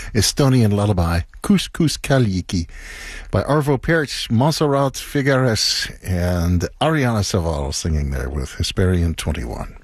Estonian lullaby, Couscous Kaliki, by Arvo Pärt, Montserrat Figueres, and Ariana Saval singing there with Hesperian 21.